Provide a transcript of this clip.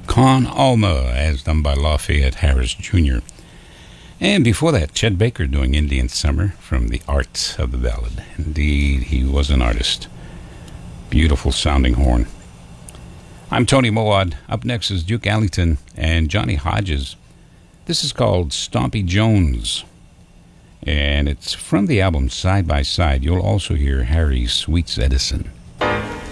Con Alma, as done by Lafayette Harris Jr. And before that, Chet Baker doing Indian Summer from the Arts of the Ballad. Indeed, he was an artist. Beautiful sounding horn. I'm Tony Moad. Up next is Duke Ellington and Johnny Hodges. This is called Stompy Jones. And it's from the album Side by Side. You'll also hear Harry Sweets Edison.